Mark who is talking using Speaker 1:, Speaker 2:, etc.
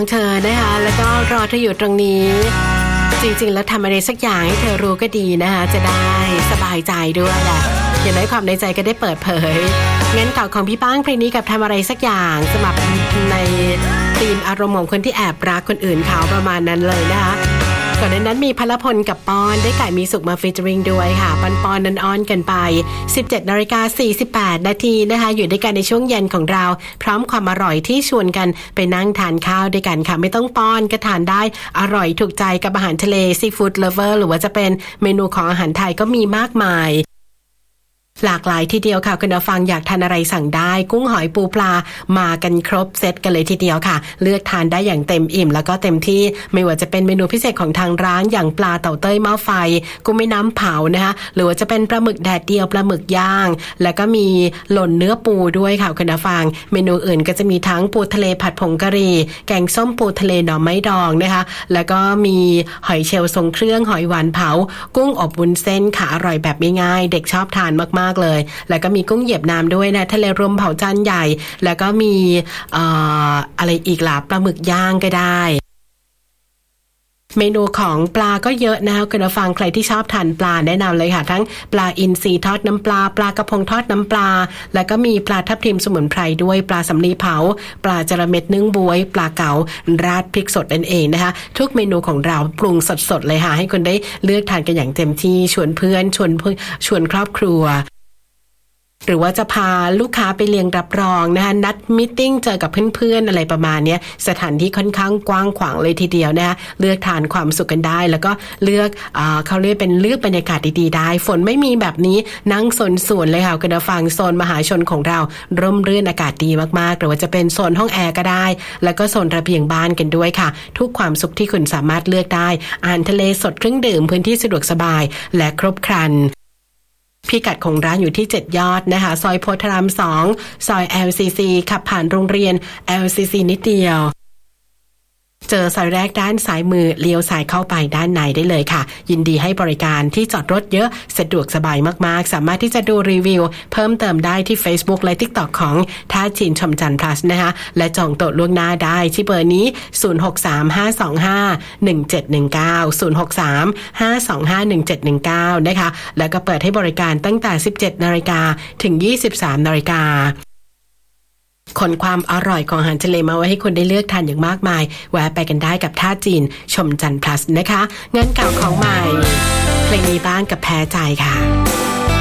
Speaker 1: เธอนะคะแล้วก็รอเธออยู่ตรงนี้จริงๆแล้วทำอะไรสักอย่างให้เธอรู้ก็ดีนะคะจะได้สบายใจด้วยแหละอย่างน้อยความในใจก็ได้เปิดเผยงั้นเก่าของพี่ป้างเพลงนี้กับทำอะไรสักอย่างสำหรับในธีมอารมณ์ของคนที่แอบรักคนอื่นเขาประมาณนั้นเลยนะคะก่อนนั้นมีพลพลกับปอนได้ไก่มีสุขมาฟีเจอริงด้วยค่ะปอนนันออนกันไป 17:48 นาทีนะคะอยู่ด้วยกันในช่วงเย็นของเราพร้อมความอร่อยที่ชวนกันไปนั่งทานข้าวด้วยกันค่ะไม่ต้องป้อนก็ทานได้อร่อยถูกใจกับอาหารทะเลซีฟู้ดเลฟเวอร์หรือว่าจะเป็นเมนูของอาหารไทยก็มีมากมายหลากหลายทีเดียวค่ะคุณผู้ฟังอยากทานอะไรสั่งได้กุ้งหอยปูปลามากันครบเซตกันเลยทีเดียวค่ะเลือกทานได้อย่างเต็มอิ่มแล้วก็เต็มที่ไม่ว่าจะเป็นเมนูพิเศษของทางร้านอย่างปลาเต่าเต้ยหม้อไฟกุ้งแม่น้ำเผานะคะหรือว่าจะเป็นปลาหมึกแดดเดียวปลาหมึกย่างแล้วก็มีหล่นเนื้อปูด้วยค่ะคุณผู้ฟังเมนูอื่นก็จะมีทั้งปูทะเลผัดผงกะหรี่แกงส้มปูทะเลหน่อไม้ดองนะคะแล้วก็มีหอยเชลล์ทรงเครื่องหอยหวานเผากุ้งอบวุ้นเส้นค่ะอร่อยแบบง่ายๆเด็กชอบทานมากเลยแล้วก็มีกุ้งเหยียบน้ำด้วยนะทะเลรวมเผาจานใหญ่แล้วก็มีอะไรอีกล่ะปลาหมึกย่างก็ได้เมนูของปลาก็เยอะนะคะคุณผู้ฟังใครที่ชอบทานปลาแนะนำเลยค่ะทั้งปลาอินทรีทอดน้ำปลาปลากระพงทอดน้ำปลาแล้วก็มีปลาทับทิมสมุนไพรด้วยปลาสำลีเผาปลาจระเม็ดนึ่งบ๊วยปลาเก๋าราดพริกสดนั่นเองนะคะทุกเมนูของเราปรุงสดๆเลยค่ะให้คุณได้เลือกทานกันอย่างเต็มที่ชวนเพื่อนชวนครอบครัวหรือว่าจะพาลูกค้าไปเลี้ยงรับรองนะคะนัดมีตติ้งเจอกับเพื่อนๆอะไรประมาณนี้สถานที่ค่อนข้างกว้างขวางเลยทีเดียวนะคะเลือกทานความสุขกันได้แล้วก็เลือกเขาเรียกเป็นเลือกบรรยากาศดีๆได้ฝนไม่มีแบบนี้นั่งโซนสวนเลยค่ะคุณผู้ฟังโซนมหาชนของเราร่มรื่นอากาศดีมากๆหรือว่าจะเป็นโซนห้องแอร์ก็ได้แล้วก็โซนระเบียงบ้านกันด้วยค่ะทุกความสุขที่คุณสามารถเลือกได้อาหารทะเลสดเครื่องดื่มพื้นที่สะดวกสบายและครบครันพิกัดของร้านอยู่ที่7ยอดนะคะซอยโพธาราม2ซอย LCC ขับผ่านโรงเรียน LCC นิดเดียวเจอซอยแรกด้านซ้ายมือเลี้ยวซ้ายเข้าไปด้านในได้เลยค่ะยินดีให้บริการที่จอดรถเยอะสะดวกสบายมากๆสามารถที่จะดูรีวิวเพิ่มเติมได้ที่ Facebook และ TikTok ของท่าจีนชมจันทร์ plus นะคะและจองโต๊ะล่วงหน้าได้ที่เบอร์นี้0635251719 0635251719นะคะแล้วก็เปิดให้บริการตั้งแต่ 17:00 นถึง 23:00 นขนความอร่อยของอาหารทะเลมาไว้ให้คุณได้เลือกทานอย่างมากมายแวะไปกันได้กับท่าจีนชมจันทร์ plus นะคะเงินเก่าของใหม่เพลงนี้บ้างกับแพ้ใจค่ะ